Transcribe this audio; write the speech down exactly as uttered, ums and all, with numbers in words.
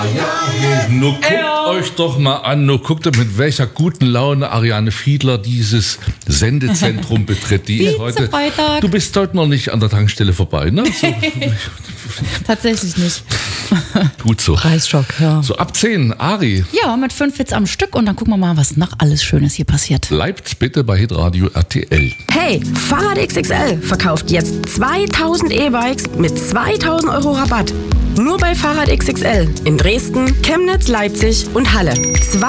Nur guckt ja. euch doch mal an, nur guckt ihr, mit welcher guten Laune Ariane Fiedler dieses Sendezentrum betritt. Die ist heute, du bist heute noch nicht an der Tankstelle vorbei, ne? So. Tatsächlich nicht. Gut so. Preisschock, ja. So ab zehn, Ari. Ja, mit fünf Hits am Stück und dann gucken wir mal, was noch alles Schönes hier passiert. Bleibt bitte bei Hitradio R T L. Hey, Fahrrad X X L verkauft jetzt zweitausend E-Bikes mit zweitausend Euro Rabatt. Nur bei Fahrrad X X L in Dresden, Chemnitz, Leipzig und Halle.